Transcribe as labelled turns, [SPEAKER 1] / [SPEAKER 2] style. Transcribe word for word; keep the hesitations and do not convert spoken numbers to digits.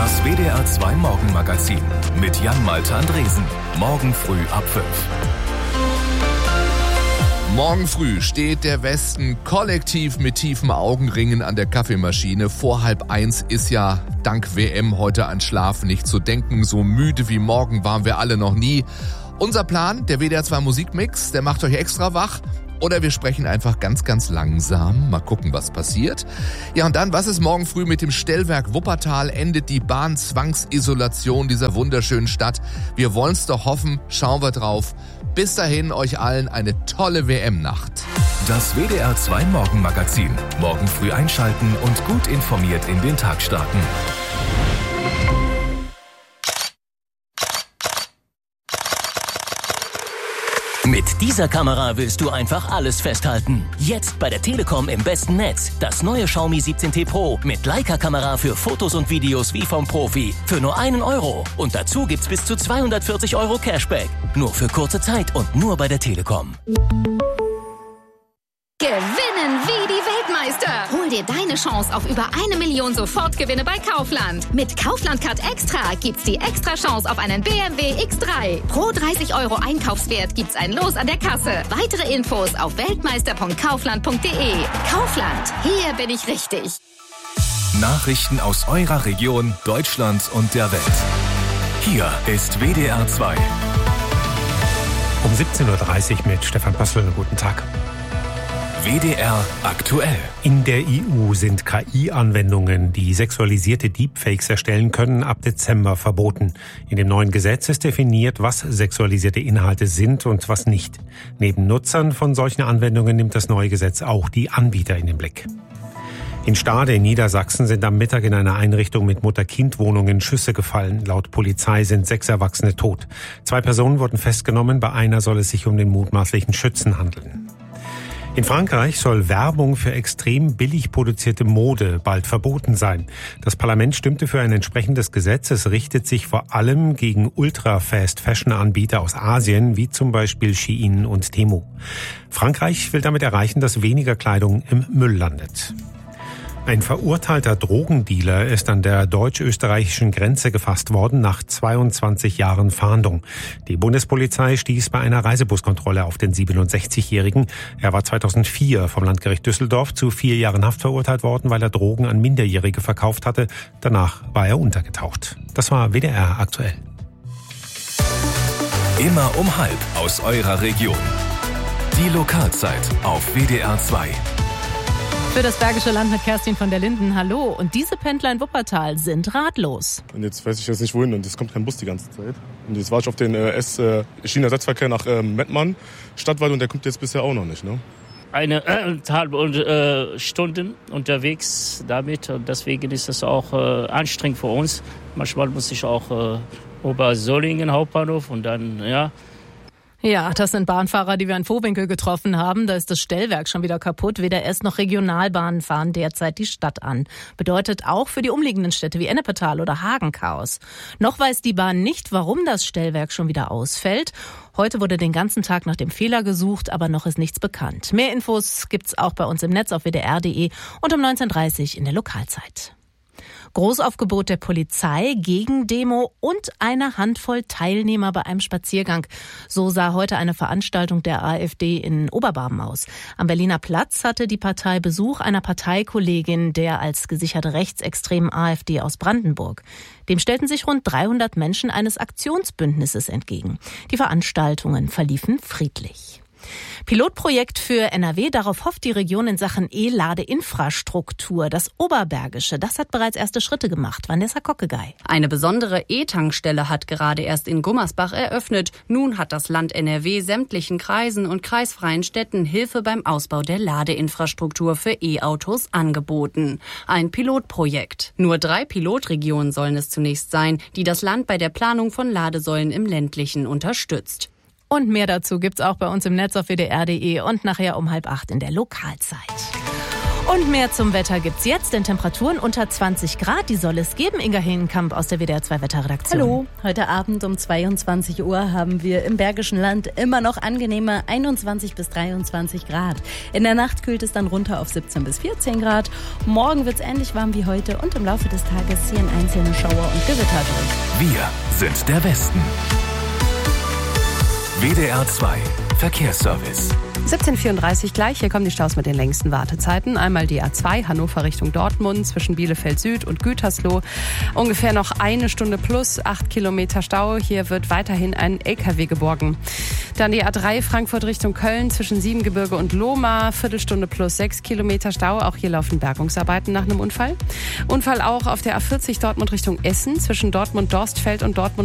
[SPEAKER 1] Das W D R zwei Morgenmagazin mit Jan-Malte Andresen. Morgen früh ab fünf.
[SPEAKER 2] Morgen früh steht der Westen kollektiv mit tiefen Augenringen an der Kaffeemaschine. Vor halb eins ist ja dank W M heute an Schlaf nicht zu denken. So müde wie morgen waren wir alle noch nie. Unser Plan, der W D R zwei Musikmix, der macht euch extra wach. Oder wir sprechen einfach ganz, ganz langsam. Mal gucken, was passiert. Ja, und dann, was ist morgen früh mit dem Stellwerk Wuppertal? Endet die Bahnzwangsisolation dieser wunderschönen Stadt? Wir wollen's doch hoffen. Schauen wir drauf. Bis dahin euch allen eine tolle W M-Nacht.
[SPEAKER 1] Das W D R zwei Morgenmagazin. Morgen früh einschalten und gut informiert in den Tag starten.
[SPEAKER 3] Mit dieser Kamera willst du einfach alles festhalten. Jetzt bei der Telekom im besten Netz. Das neue Xiaomi siebzehn T Pro mit Leica-Kamera für Fotos und Videos wie vom Profi. Für nur einen Euro. Und dazu gibt's bis zu zweihundertvierzig Euro Cashback. Nur für kurze Zeit und nur bei der Telekom.
[SPEAKER 4] Gewinnen wie die Weltmeister. Hol dir deine Chance auf über eine Million Sofortgewinne bei Kaufland. Mit Kaufland Card Extra gibt's die extra Chance auf einen B M W X drei. Pro dreißig Euro Einkaufswert gibt's ein Los an der Kasse. Weitere Infos auf weltmeister punkt kaufland punkt de. Kaufland, hier bin ich richtig.
[SPEAKER 1] Nachrichten aus eurer Region, Deutschland und der Welt. Hier ist W D R zwei.
[SPEAKER 5] Um siebzehn Uhr dreißig mit Stefan Pössl. Guten Tag.
[SPEAKER 1] W D R aktuell.
[SPEAKER 5] In der E U sind K I-Anwendungen, die sexualisierte Deepfakes erstellen können, ab Dezember verboten. In dem neuen Gesetz ist definiert, was sexualisierte Inhalte sind und was nicht. Neben Nutzern von solchen Anwendungen nimmt das neue Gesetz auch die Anbieter in den Blick. In Stade in Niedersachsen sind am Mittag in einer Einrichtung mit Mutter-Kind-Wohnungen Schüsse gefallen. Laut Polizei sind sechs Erwachsene tot. Zwei Personen wurden festgenommen, bei einer soll es sich um den mutmaßlichen Schützen handeln. In Frankreich soll Werbung für extrem billig produzierte Mode bald verboten sein. Das Parlament stimmte für ein entsprechendes Gesetz. Es richtet sich vor allem gegen Ultra-Fast-Fashion-Anbieter aus Asien, wie zum Beispiel Shein und Temu. Frankreich will damit erreichen, dass weniger Kleidung im Müll landet. Ein verurteilter Drogendealer ist an der deutsch-österreichischen Grenze gefasst worden nach zweiundzwanzig Jahren Fahndung. Die Bundespolizei stieß bei einer Reisebuskontrolle auf den siebenundsechzigjährigen. Er war zweitausendvier vom Landgericht Düsseldorf zu vier Jahren Haft verurteilt worden, weil er Drogen an Minderjährige verkauft hatte. Danach war er untergetaucht. Das war W D R aktuell.
[SPEAKER 1] Immer um halb aus eurer Region. Die Lokalzeit auf W D R zwei.
[SPEAKER 6] Für das Bergische Land mit Kerstin von der Linden. Hallo. Und diese Pendler in Wuppertal sind ratlos.
[SPEAKER 7] Und jetzt weiß ich jetzt nicht wohin und es kommt kein Bus die ganze Zeit. Und jetzt war ich auf den äh, S-Schienenersatzverkehr nach äh, Mettmann, Stadtwald, und der kommt jetzt bisher auch noch nicht. Ne?
[SPEAKER 8] Eine äh, halbe äh, Stunde unterwegs damit und deswegen ist das auch äh, anstrengend für uns. Manchmal muss ich auch äh, über Solingen Hauptbahnhof und dann, ja.
[SPEAKER 6] Ja, das sind Bahnfahrer, die wir in Vohwinkel getroffen haben. Da ist das Stellwerk schon wieder kaputt. Weder S- noch Regionalbahnen fahren derzeit die Stadt an. Bedeutet auch für die umliegenden Städte wie Ennepetal oder Hagen Chaos. Noch weiß die Bahn nicht, warum das Stellwerk schon wieder ausfällt. Heute wurde den ganzen Tag nach dem Fehler gesucht, aber noch ist nichts bekannt. Mehr Infos gibt's auch bei uns im Netz auf w d r punkt de und um neunzehn Uhr dreißig in der Lokalzeit. Großaufgebot der Polizei, Gegendemo und eine Handvoll Teilnehmer bei einem Spaziergang. So sah heute eine Veranstaltung der AfD in Oberbarmen aus. Am Berliner Platz hatte die Partei Besuch einer Parteikollegin der als gesicherte rechtsextremen AfD aus Brandenburg. Dem stellten sich rund dreihundert Menschen eines Aktionsbündnisses entgegen. Die Veranstaltungen verliefen friedlich. Pilotprojekt für N R W, darauf hofft die Region in Sachen E-Ladeinfrastruktur. Das Oberbergische, das hat bereits erste Schritte gemacht. Vanessa Kockegei.
[SPEAKER 9] Eine besondere E-Tankstelle hat gerade erst in Gummersbach eröffnet. Nun hat das Land N R W sämtlichen Kreisen und kreisfreien Städten Hilfe beim Ausbau der Ladeinfrastruktur für E-Autos angeboten. Ein Pilotprojekt. Nur drei Pilotregionen sollen es zunächst sein, die das Land bei der Planung von Ladesäulen im ländlichen unterstützt.
[SPEAKER 6] Und mehr dazu gibt's auch bei uns im Netz auf w d r punkt de und nachher um halb acht in der Lokalzeit. Und mehr zum Wetter gibt's jetzt, denn Temperaturen unter zwanzig Grad, die soll es geben. Inga Heenkamp aus der W D R zwei Wetterredaktion.
[SPEAKER 10] Hallo, heute Abend um zweiundzwanzig Uhr haben wir im Bergischen Land immer noch angenehme einundzwanzig bis dreiundzwanzig Grad. In der Nacht kühlt es dann runter auf siebzehn bis vierzehn Grad. Morgen wird's ähnlich warm wie heute und im Laufe des Tages ziehen einzelne Schauer und Gewitter durch.
[SPEAKER 1] Wir sind der Westen. W D R zwei Verkehrsservice.
[SPEAKER 11] siebzehn Uhr vierunddreißig gleich, hier kommen die Staus mit den längsten Wartezeiten. Einmal die A zwei, Hannover Richtung Dortmund, zwischen Bielefeld Süd und Gütersloh. Ungefähr noch eine Stunde plus, acht Kilometer Stau. Hier wird weiterhin ein L K W geborgen. Dann die A drei, Frankfurt Richtung Köln, zwischen Siebengebirge und Lohmar. Viertelstunde plus, sechs Kilometer Stau. Auch hier laufen Bergungsarbeiten nach einem Unfall. Unfall auch auf der A vierzig, Dortmund Richtung Essen, zwischen Dortmund-Dorstfeld und Dortmund